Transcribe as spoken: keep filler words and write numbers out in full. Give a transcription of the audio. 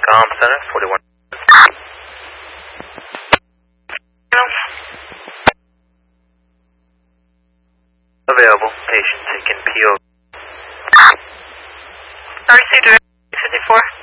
Com Center, forty-one. Available. Patient taking P O. I received a fifty-four.